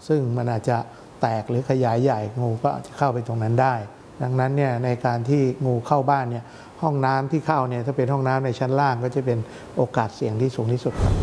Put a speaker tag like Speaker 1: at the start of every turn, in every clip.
Speaker 1: ซึ่งมันอาจจะแตกหรือขยายใหญ่งูก็อาจจะเข้าไปตรงนั้นได้ดังนั้นเนี่ยในการที่งูเข้าบ้านเนี่ยห้องน้ำที่เข้าเนี่ยถ้าเป็นห้องน้ำในชั้นล่างก็จะเป็นโอกาสเสี่ยงที่สูงที่สุดครับ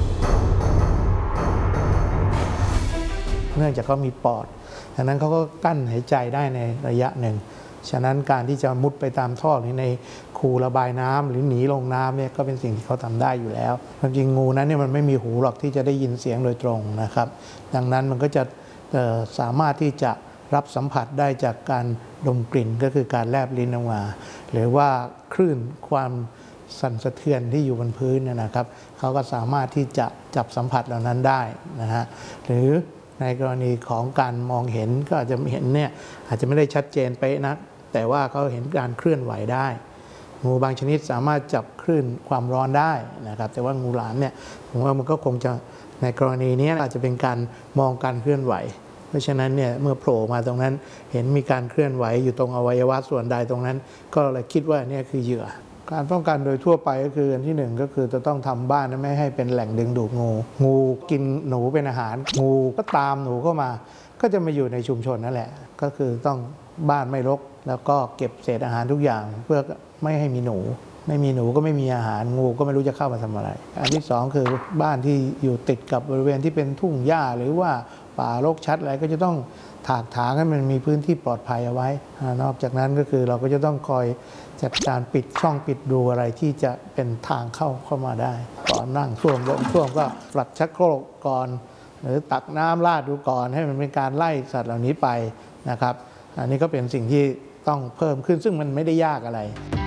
Speaker 1: เนื่องจากเขามีปอดดังนั้นเขาก็กั้นหายใจได้ในระยะหนึ่งฉะนั้นการที่จะมุดไปตามท่อหรือในคูระบายน้ำหรือหนีลงน้ำเนี่ยก็เป็นสิ่งที่เขาทำได้อยู่แล้วความจริงงูนั้นเนี่ยมันไม่มีหูหรอกที่จะได้ยินเสียงโดยตรงนะครับดังนั้นมันก็จะสามารถที่จะรับสัมผัสได้จากการดมกลิ่นก็คือการแลบลิ้นออกมาหรือว่าคลื่นความสั่นสะเทือนที่อยู่บนพื้นนะครับเขาก็สามารถที่จะจับสัมผัสเหล่านั้นได้นะฮะหรือในกรณีของการมองเห็นก็อาจจะเห็นเนี่ยอาจจะไม่ได้ชัดเจนไปนะแต่ว่าเขาเห็นการเคลื่อนไหวได้งูบางชนิดสามารถจับคลื่นความร้อนได้นะครับแต่ว่างูหลามเนี่ยผมว่ามันก็คงจะในกรณีนี้อาจจะเป็นการมองการเคลื่อนไหวเพราะฉะนั้นเนี่ยเมื่อโผล่มาตรงนั้นเห็นมีการเคลื่อนไหวอยู่ตรงอวัยวะส่วนใดตรงนั้นก็เลยคิดว่านี่คือเหยื่อการป้องกันโดยทั่วไปก็คืออันที่หนึ่งก็คือจะต้องทำบ้านไม่ให้เป็นแหล่งดึงดูดงูกินหนูเป็นอาหารงูก็ตามหนูเข้ามาก็จะมาอยู่ในชุมชนนั่นแหละก็คือต้องบ้านไม่รกแล้วก็เก็บเศษอาหารทุกอย่างเพื่อไม่ให้มีหนูไม่มีหนูก็ไม่มีอาหารงูก็ไม่รู้จะเข้ามาทำอะไรอันที่สองคือบ้านที่อยู่ติดกับบริเวณที่เป็นทุ่งหญ้าหรือว่าป่ารกชัดอะไรก็จะต้องถากถางให้มันมีพื้นที่ปลอดภัยเอาไว้นอกจากนั้นก็คือเราก็จะต้องคอยจัดการปิดช่องปิดรูอะไรที่จะเป็นทางเข้ามาได้ก่อนนั่งท่วมลงท่วมก็ปรับชักโครกก่อนหรือตักน้ำราดดูก่อนให้มันเป็นการไล่สัตว์เหล่านี้ไปนะครับอันนี้ก็เป็นสิ่งที่ต้องเพิ่มขึ้นซึ่งมันไม่ได้ยากอะไร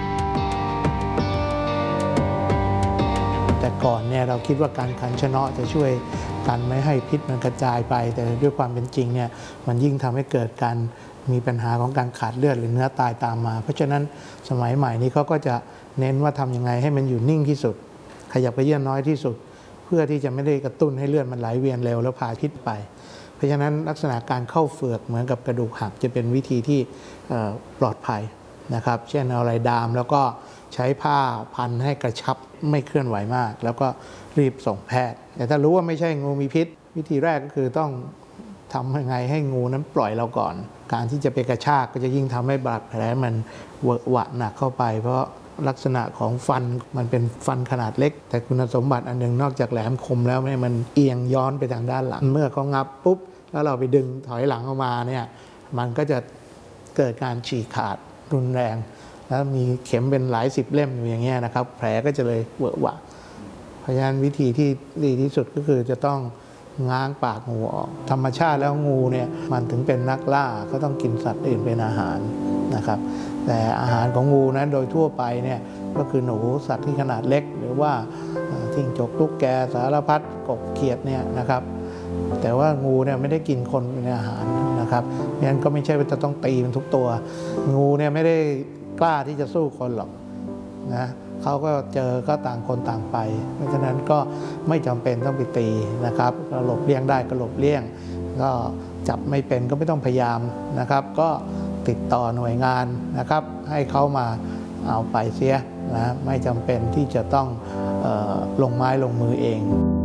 Speaker 1: แต่ก่อนเนี่ยเราคิดว่าการขันชะเนาะจะช่วยกันไม่ให้พิษมันกระจายไปแต่ด้วยความเป็นจริงเนี่ยมันยิ่งทำให้เกิดการมีปัญหาของการขาดเลือดหรือเนื้อตายตามมาเพราะฉะนั้นสมัยใหม่นี้เขาก็จะเน้นว่าทำยังไงให้มันอยู่นิ่งที่สุดขยับเขยื้อนน้อยที่สุดเพื่อที่จะไม่ได้กระตุ้นให้เลือดมันไหลเวียนเร็วแล้วพาพิษไปเพราะฉะนั้นลักษณะการเข้าเฟือกเหมือนกับกระดูกหักจะเป็นวิธีที่ปลอดภัยนะครับเช่นเอาอะไรดามแล้วก็ใช้ผ้าพันให้กระชับไม่เคลื่อนไหวมากแล้วก็รีบส่งแพทย์แต่ถ้ารู้ว่าไม่ใช่งูมีพิษวิธีแรกก็คือต้องทำยังไงให้งูนั้นปล่อยเราก่อนการที่จะไปกระชากก็จะยิ่งทำให้บาดแผลมันเวอะหวะหนักเข้าไปเพราะลักษณะของฟันมันเป็นฟันขนาดเล็กแต่คุณสมบัติอันหนึ่งนอกจากแหลมคมแล้วมันเอียงย้อนไปทางด้านหลังเมื่อเขางับปุ๊บแล้วเราไปดึงถอยหลังออกมาเนี่ยมันก็จะเกิดการฉีกขาดรุนแรงแล้วมีเข็มเป็นหลายสิบเล่มอยู่อย่างเงี้ยนะครับแผลก็จะเลยเวอะหวะเพราะฉะนั้นวิธีที่ดีที่สุดก็คือจะต้องง้างปากงูออกธรรมชาติแล้วงูเนี่ยมันถึงเป็นนักล่าก็ต้องกินสัตว์อื่นเป็นอาหารนะครับแต่อาหารของงูนั้นโดยทั่วไปเนี่ยก็คือหนูสัตว์ที่ขนาดเล็กหรือว่าจิ้งจกตุ๊กแกสารพัดกบเขียดเนี่ยนะครับแต่ว่างูเนี่ยไม่ได้กินคนเป็นอาหารนะครับงั้นก็ไม่ใช่ว่าจะต้องตีมันทุกตัวงูเนี่ยไม่ได้กล้าที่จะสู้คนหรอกนะเขาก็เจอก็ต่างคนต่างไปเพราะฉะนั้นก็ไม่จำเป็นต้องไปตีนะครับก็หลบเลี่ยงได้ก็หลบเลี่ยงก็จับไม่เป็นก็ไม่ต้องพยายามนะครับก็ติดต่อหน่วยงานนะครับให้เขามาเอาไปเสียนะไม่จำเป็นที่จะต้องลงไม้ลงมือเอง